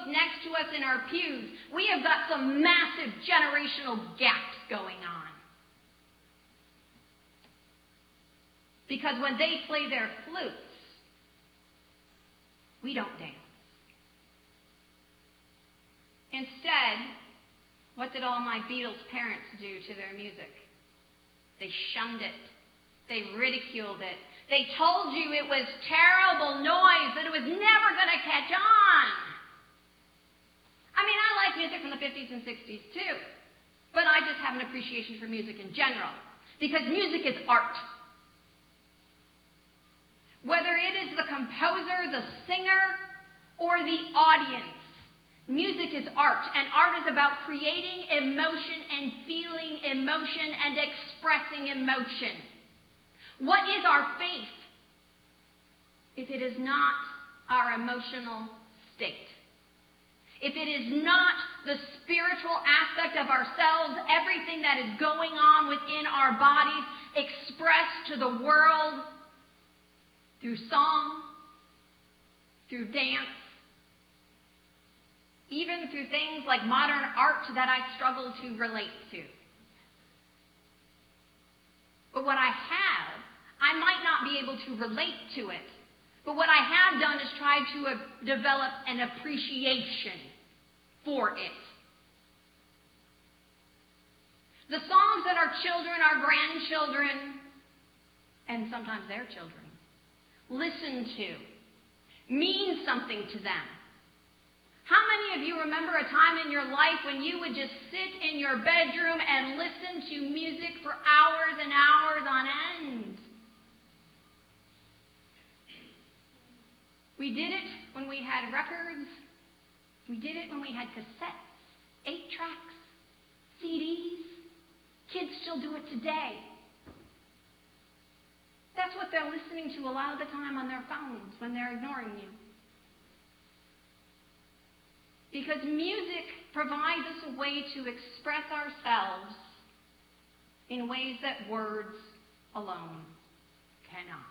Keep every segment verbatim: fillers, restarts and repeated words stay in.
folks next to us in our pews, we have got some massive generational gaps going on. Because when they play their flutes, we don't dance. Instead, what did all my Beatles parents do to their music? They shunned it. They ridiculed it. They told you it was terrible noise, that it was never going to catch on. I mean, I like music from the fifties and sixties too, but I just have an appreciation for music in general, because music is art. Whether it is the composer, the singer, or the audience, music is art, and art is about creating emotion and feeling emotion and expressing emotion. What is our faith if it is not our emotional state? If it is not the spiritual aspect of ourselves, everything that is going on within our bodies expressed to the world through song, through dance, even through things like modern art that I struggle to relate to. But what I have, I might not be able to relate to it, but what I have done is try to uh, develop an appreciation for it. The songs that our children, our grandchildren, and sometimes their children listen to mean something to them. How many of you remember a time in your life when you would just sit in your bedroom and listen to music for hours and hours on end? We did it when we had records. We did it when we had cassettes, eight tracks, C Ds. Kids still do it today. That's what they're listening to a lot of the time on their phones when they're ignoring you. Because music provides us a way to express ourselves in ways that words alone cannot.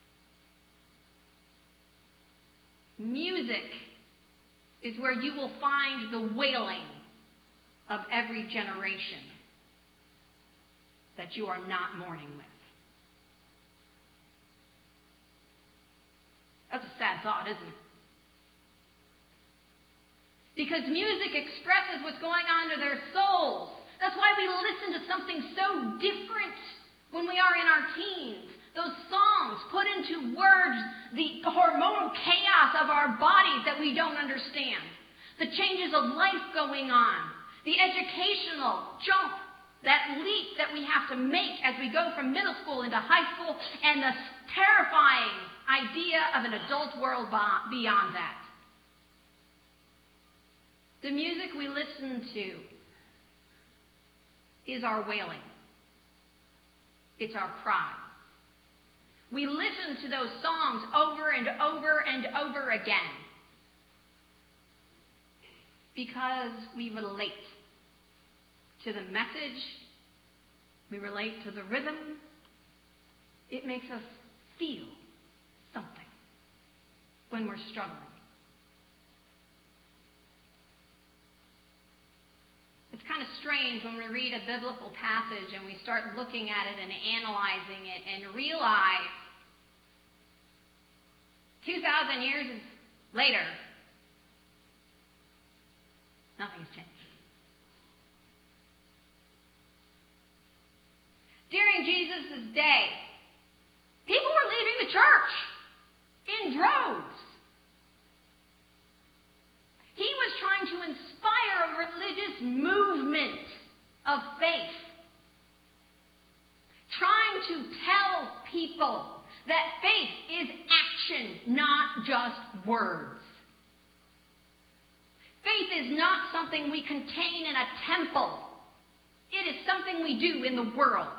Music is where you will find the wailing of every generation that you are not mourning with. That's a sad thought, isn't it? Because music expresses what's going on to their souls. That's why we listen to something so different when we are in our teens. Those songs put into words the hormonal chaos of our bodies that we don't understand. The changes of life going on. The educational jump, that leap that we have to make as we go from middle school into high school, and the terrifying idea of an adult world beyond that. The music we listen to is our wailing. It's our cry. We listen to those songs over and over and over again because we relate to the message, we relate to the rhythm. It makes us feel something when we're struggling. It's kind of strange when we read a biblical passage and we start looking at it and analyzing it and realize two thousand years later, nothing's changed. During Jesus' day, people were leaving the church in droves. He was trying to inspire a religious movement of faith, trying to tell people that faith is action, not just words. Faith is not something we contain in a temple. It is something we do in the world.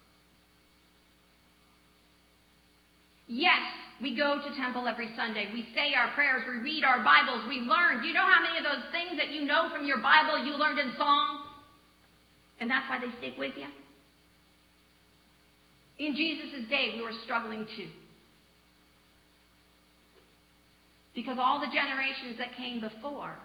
Yes, we go to temple every Sunday. We say our prayers. We read our Bibles. We learn. Do you know how many of those things that you know from your Bible you learned in song? And that's why they stick with you? In Jesus' day, we were struggling too. Because all the generations that came before